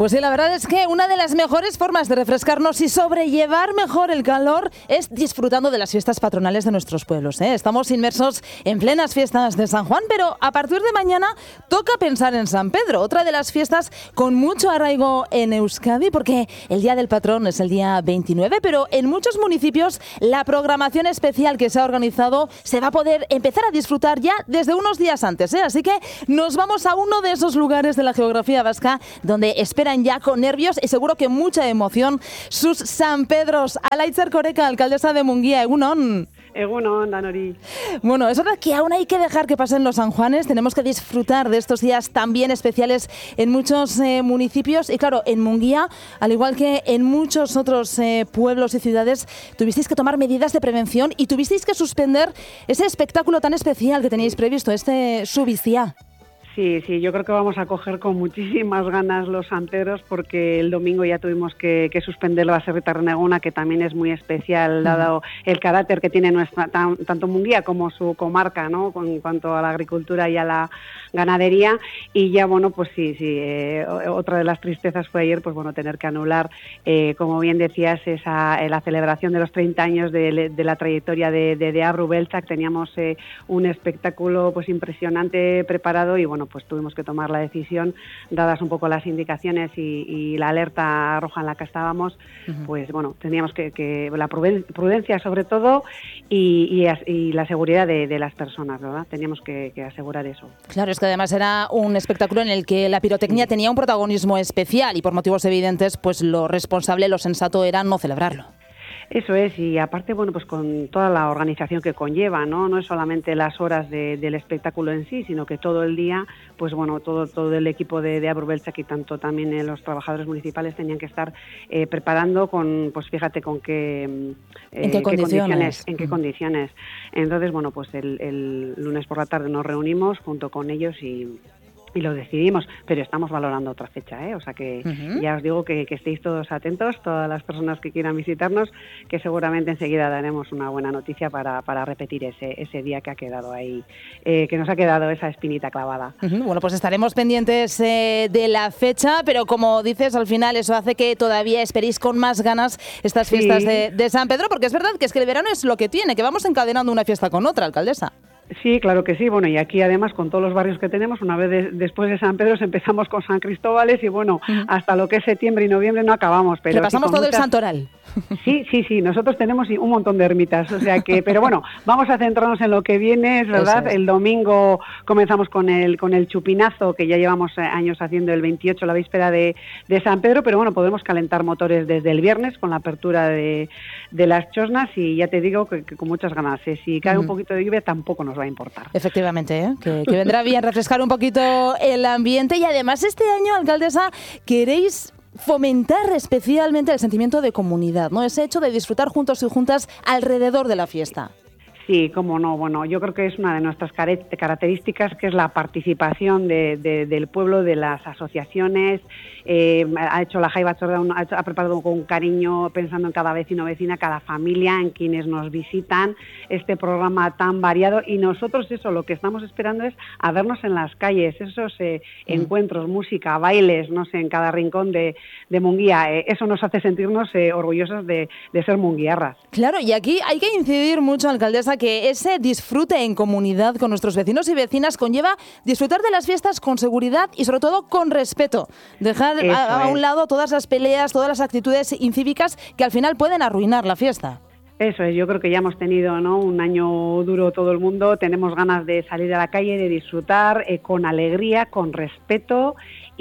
Pues sí, la verdad es que una de las mejores formas de refrescarnos y sobrellevar mejor el calor es disfrutando de las fiestas patronales de nuestros pueblos, ¿eh? Estamos inmersos en plenas fiestas de San Juan, pero a partir de mañana toca pensar en San Pedro, otra de las fiestas con mucho arraigo en Euskadi, porque el Día del Patrón es el día 29, pero en muchos municipios la programación especial que se ha organizado se va a poder empezar a disfrutar ya desde unos días antes, ¿eh? Así que nos vamos a uno de esos lugares de la geografía vasca donde esperan ya con nervios y seguro que mucha emoción sus San Pedros. Alaitz Erkoreka, alcaldesa de Munguía, egunon. Egunon, Danori. Bueno, es verdad que aún hay que dejar que pasen los San Juanes, tenemos que disfrutar de estos días también especiales en muchos municipios y claro, en Munguía, al igual que en muchos otros pueblos y ciudades, tuvisteis que tomar medidas de prevención y tuvisteis que suspender ese espectáculo tan especial que teníais previsto, este Subizia. Sí, yo creo que vamos a coger con muchísimas ganas los santeros porque el domingo ya tuvimos que suspender la Baserritar Renegona, que también es muy especial, dado el carácter que tiene nuestra tanto Munguía como su comarca, ¿no? En cuanto a la agricultura y a la ganadería. Y ya, bueno, pues sí, otra de las tristezas fue ayer, pues bueno, tener que anular, como bien decías, la celebración de los 30 años de la trayectoria de Abru Beltzak. Teníamos un espectáculo pues impresionante preparado y bueno, pues tuvimos que tomar la decisión, dadas un poco las indicaciones y la alerta roja en la que estábamos, pues bueno, teníamos que la prudencia sobre todo y la seguridad de las personas, ¿verdad? Teníamos que asegurar eso. Claro, es que además era un espectáculo en el que la pirotecnia tenía un protagonismo especial y por motivos evidentes, pues lo responsable, lo sensato era no celebrarlo. Eso es, y aparte, bueno, pues con toda la organización que conlleva, ¿no? No es solamente las horas del espectáculo en sí, sino que todo el día, pues bueno, todo el equipo de Abru Beltzak y tanto también los trabajadores municipales tenían que estar preparando con, pues fíjate con qué condiciones. Entonces, bueno, pues el lunes por la tarde nos reunimos junto con ellos y lo decidimos, pero estamos valorando otra fecha, ¿eh? O sea que ya os digo que estéis todos atentos, todas las personas que quieran visitarnos, que seguramente enseguida daremos una buena noticia para repetir ese día que ha quedado ahí, que nos ha quedado esa espinita clavada. Bueno, pues estaremos pendientes de la fecha, pero como dices, al final eso hace que todavía esperéis con más ganas estas fiestas de San Pedro, porque es verdad que el verano es lo que tiene, que vamos encadenando una fiesta con otra, alcaldesa. Sí, claro que sí. Bueno, y aquí además con todos los barrios que tenemos, una vez después de San Pedro empezamos con San Cristóbales y bueno, hasta lo que es septiembre y noviembre no acabamos. Pero repasamos todo el santoral. Sí, nosotros tenemos un montón de ermitas, o sea que, pero bueno, vamos a centrarnos en lo que viene, es verdad. El domingo comenzamos con el chupinazo, que ya llevamos años haciendo el 28, la víspera de San Pedro, pero bueno, podemos calentar motores desde el viernes con la apertura de las chosnas y ya te digo que con muchas ganas. Si cae un poquito de lluvia tampoco nos va a importar. Efectivamente, que vendrá bien refrescar un poquito el ambiente y además este año, alcaldesa, queréis fomentar especialmente el sentimiento de comunidad, ¿no? Ese hecho de disfrutar juntos y juntas alrededor de la fiesta. Sí, cómo no. Bueno, yo creo que es una de nuestras características, que es la participación del pueblo, de las asociaciones. Ha hecho la Jaiba Chorda, ha preparado con cariño, pensando en cada vecino, vecina, cada familia, en quienes nos visitan, este programa tan variado. Y nosotros eso, lo que estamos esperando es a vernos en las calles, esos encuentros, música, bailes, no sé, en cada rincón de Munguía. Eso nos hace sentirnos orgullosos de ser munguiarras. Claro, y aquí hay que incidir mucho, alcaldesa, que ese disfrute en comunidad con nuestros vecinos y vecinas conlleva disfrutar de las fiestas con seguridad y sobre todo con respeto. Dejar a un lado todas las peleas, todas las actitudes incívicas que al final pueden arruinar la fiesta. Eso es, yo creo que ya hemos tenido, ¿no?, un año duro todo el mundo, tenemos ganas de salir a la calle, de disfrutar con alegría, con respeto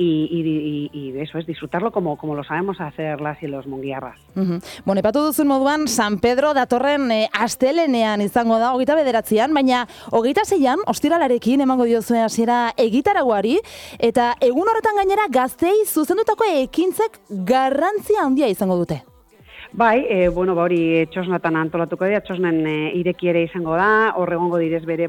y eso es, disfrutarlo como lo sabemos hacer las y los munguiarras. Bueno, epatu duzun moduan, San Pedro datorren astelenean izango da, 29an, baina 26an, ostiralarekin emango diozue hasiera egitaragoari, eta egun horretan gainera gazteei zuzendutako ekintzek garrantzia handia izango dute. Bai, hori txosnatan antolatuko dira, txosnen irekiere izango da, horregongo direz bere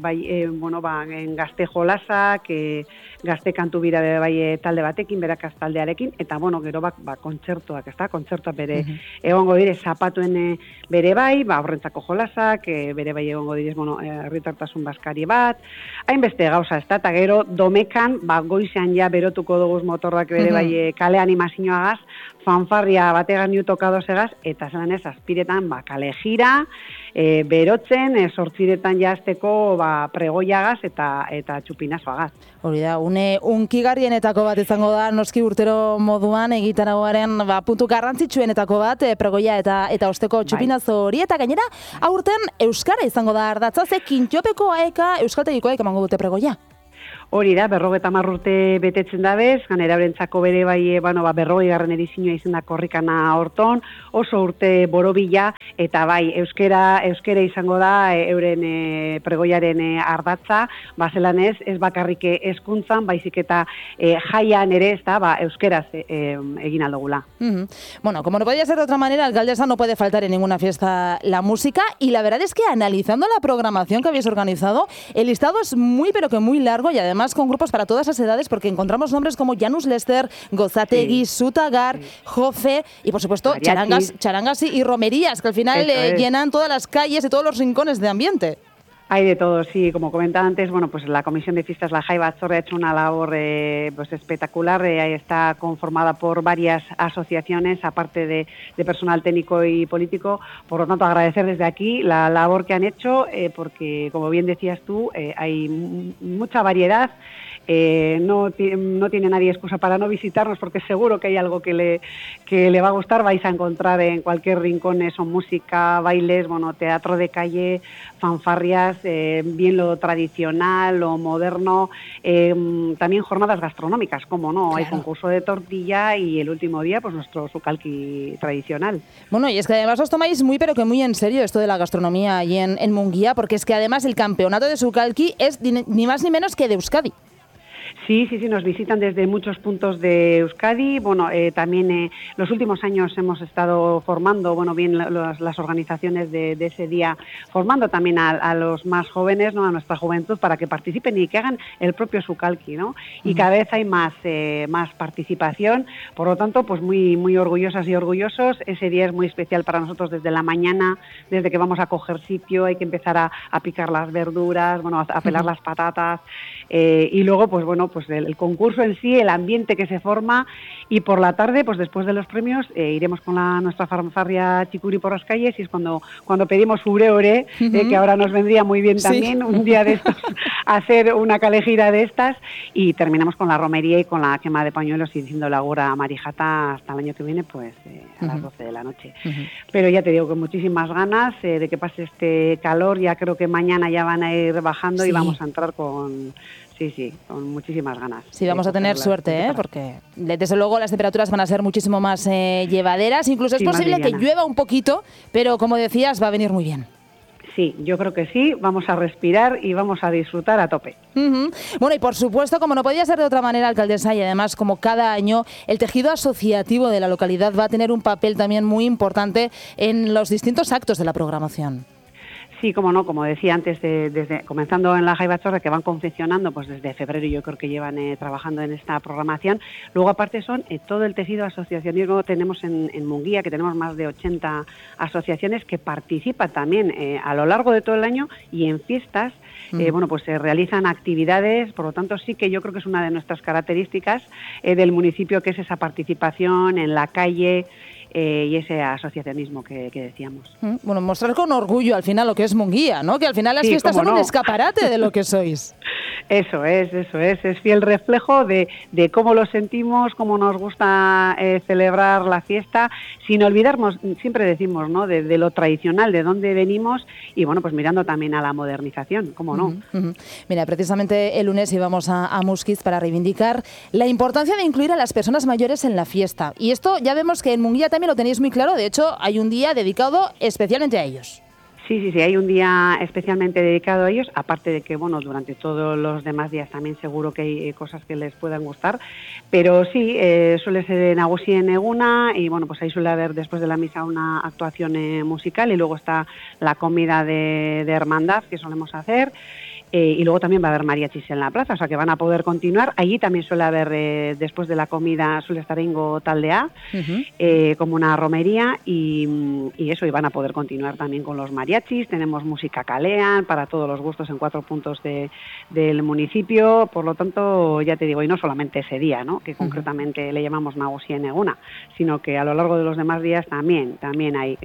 gazte jolasak, gazte kantu bira bai talde batekin, berakaz taldearekin, eta gero kontzertuak, kontzertuak bere egongo dire, zapatuen bere bai, horrentzako jolasak, bere bai egongo direz, herritartasun baskari bat, hainbeste gauza, eta gero domekan, goizean ja berotuko duguz motorrak bere bai kale animazioagaz, fanfarria bategan niu tokadosegaz, eta zelan ez, azpiretan kale gira, berotzen, sortziretan jazteko pregoiagaz eta txupinazoagaz. Hori da, unkigarrienetako bat izango da, noski urtero moduan egitaragoaren puntu garrantzitsuenetako bat, pregoia eta osteko txupinazo hori, eta gainera, aurten euskara izango da ardatza, ze Kintxopeko aeka euskaltegiko aeka emango dute pregoia. Hori da, 50 urte betetzen dabez, ganera berentzako bere bai, 40. edizioa izan da korrikana horton, oso urte borobila, eta bai, euskera izango da euren pregoiaren ardatza, zelan ez bakarrik hezkuntzan, baizik eta jaian ere, ez da, euskeraz egin aldogula. Bueno, como no podía ser de otra manera, alcaldesa, no puede faltar en ninguna fiesta la música, y la verdad es que analizando la programación que habéis organizado, el listado es muy pero que muy largo, y además con grupos para todas las edades, porque encontramos nombres como Janus Lester, Gozategui, Sutagar, Jofe y por supuesto charangas y romerías, que al final llenan todas las calles y todos los rincones de ambiente. Hay de todo, sí, como comentaba antes, pues la Comisión de Fiestas La Jai Batzorde ha hecho una labor espectacular, está conformada por varias asociaciones, aparte de personal técnico y político, por lo tanto agradecer desde aquí la labor que han hecho, porque como bien decías tú, hay mucha variedad. No tiene nadie excusa para no visitarnos, porque seguro que hay algo que le va a gustar. Vais a encontrar en cualquier rincón eso, música, bailes, teatro de calle, fanfarrias, bien lo tradicional, lo moderno, también jornadas gastronómicas, como no, claro. Hay concurso de tortilla y el último día pues nuestro sucalqui tradicional. Bueno, y es que además os tomáis muy pero que muy en serio esto de la gastronomía allí en Munguía, porque es que además el campeonato de sucalqui es ni más ni menos que de Euskadi. Sí, nos visitan desde muchos puntos de Euskadi. También los últimos años hemos estado formando, bien las organizaciones de ese día, formando también a los más jóvenes, ¿no? A nuestra juventud, para que participen y que hagan el propio sucalqui, ¿no? Y cada vez hay más participación. Por lo tanto, pues muy, muy orgullosas y orgullosos. Ese día es muy especial para nosotros desde la mañana, desde que vamos a coger sitio, hay que empezar a picar las verduras, a pelar las patatas, y luego, pues el concurso en sí, el ambiente que se forma, y por la tarde, pues después de los premios, iremos con nuestra fanfarria Chicuri por las calles, y es cuando pedimos ure, que ahora nos vendría muy bien también, un día de estos, hacer una calejira de estas, y terminamos con la romería y con la quema de pañuelos y diciendo la augura a Marijata hasta el año que viene, pues a las 12 de la noche. Pero ya te digo, con muchísimas ganas de que pase este calor. Ya creo que mañana ya van a ir bajando y vamos a entrar con muchísimas ganas. Sí, vamos a tener suerte, porque desde luego las temperaturas van a ser muchísimo más llevaderas. Incluso es posible que llueva un poquito, pero como decías, va a venir muy bien. Sí, yo creo que sí, vamos a respirar y vamos a disfrutar a tope. Bueno, y por supuesto, como no podía ser de otra manera, alcaldesa, y además como cada año, el tejido asociativo de la localidad va a tener un papel también muy importante en los distintos actos de la programación. Sí, como no, como decía antes, desde comenzando en la Jai Batzorde, que van confeccionando, pues desde febrero yo creo que llevan trabajando en esta programación. Luego aparte son todo el tejido asociacionismo tenemos en Munguía, que tenemos más de 80 asociaciones que participan también a lo largo de todo el año, y en fiestas pues se realizan actividades. Por lo tanto sí que yo creo que es una de nuestras características del municipio, que es esa participación en la calle, y ese asociacionismo que decíamos. Bueno, mostrar con orgullo al final lo que es Munguía, ¿no? Que al final las fiestas son un escaparate de lo que sois. Eso es fiel reflejo de cómo lo sentimos, cómo nos gusta celebrar la fiesta, sin olvidarnos, siempre decimos, ¿no? De lo tradicional, de dónde venimos, y pues mirando también a la modernización, ¿cómo no? Mira, precisamente el lunes íbamos a Muskiz para reivindicar la importancia de incluir a las personas mayores en la fiesta, y esto ya vemos que en Munguía también lo tenéis muy claro. De hecho, hay un día dedicado especialmente a ellos. Sí, hay un día especialmente dedicado a ellos, aparte de que, bueno, durante todos los demás días también seguro que hay cosas que les puedan gustar, pero sí, suele ser en Nagusi en Eguna y, bueno, pues ahí suele haber después de la misa una actuación musical y luego está la comida de hermandad que solemos hacer. Y luego también va a haber mariachis en la plaza, o sea que van a poder continuar. Allí también suele haber, después de la comida, suele estar Ingo Taldea, como una romería, y eso, y van a poder continuar también con los mariachis. Tenemos música calean para todos los gustos en 4 puntos del municipio, por lo tanto, ya te digo, y no solamente ese día, ¿no? Que concretamente le llamamos Nagusi en Eguna, sino que a lo largo de los demás días también hay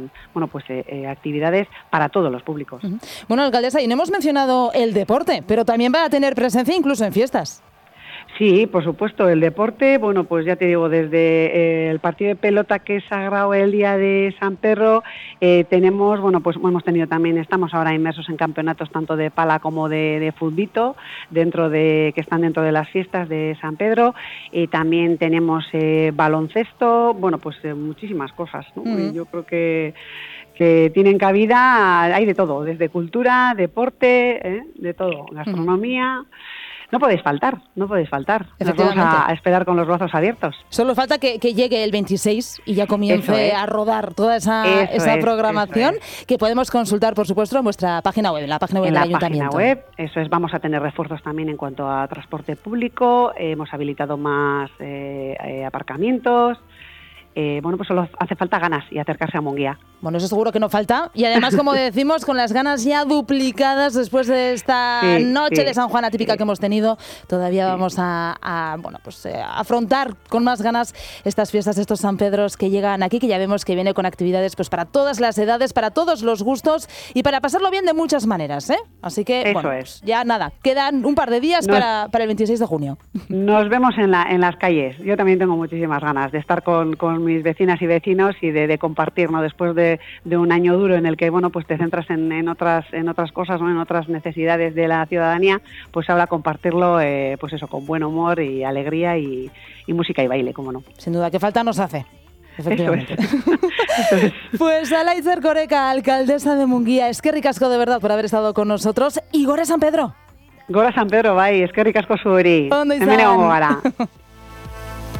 actividades para todos los públicos. Bueno, alcaldesa, y no hemos mencionado el deporte, pero también va a tener presencia incluso en fiestas. Sí, por supuesto, el deporte, bueno, pues ya te digo, desde el partido de pelota que es sagrado el día de San Pedro, tenemos, bueno, pues hemos tenido también, estamos ahora inmersos en campeonatos tanto de pala como de futbito, que están dentro de las fiestas de San Pedro, y también tenemos baloncesto, bueno, pues muchísimas cosas, ¿no? Yo creo que tienen cabida, hay de todo, desde cultura, deporte, de todo, gastronomía. No podéis faltar. Nos vamos a esperar con los brazos abiertos. Solo falta que llegue el 26 y ya comience a rodar toda esa programación que podemos consultar, por supuesto, en vuestra página web, en la página web del Ayuntamiento. Página web, eso es, vamos a tener refuerzos también en cuanto a transporte público, hemos habilitado más aparcamientos. Bueno, pues solo hace falta ganas y acercarse a Munguía. Bueno, eso seguro que no falta. Y además, como decimos, con las ganas ya duplicadas después de esta noche de San Juan atípica que hemos tenido, todavía vamos a afrontar con más ganas estas fiestas, estos San Pedros que llegan aquí, que ya vemos que viene con actividades pues para todas las edades, para todos los gustos y para pasarlo bien de muchas maneras, ¿eh? Así que, pues ya nada, quedan un par de días para el 26 de junio. Nos vemos en las calles. Yo también tengo muchísimas ganas de estar con mis vecinas y vecinos y de compartir, ¿no? Después de un año duro en el que, bueno, pues te centras en otras cosas, ¿no? En otras necesidades de la ciudadanía, pues ahora compartirlo, pues eso, con buen humor y alegría y música y baile, cómo no. Sin duda, que falta nos hace. Efectivamente. Eso es. Pues Alaitz Erkoreka, alcaldesa de Munguía, eskerrik asko de verdad por haber estado con nosotros. Y Gora San Pedro. Gora San Pedro, bai, eskerrik asko zuri. Ondo izan. Hemen egongo gara.